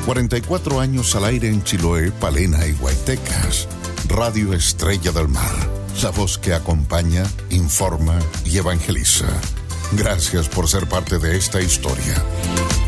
44 años al aire en Chiloé, Palena y Guaytecas. Radio Estrella del Mar. La voz que acompaña, informa y evangeliza. Gracias por ser parte de esta historia.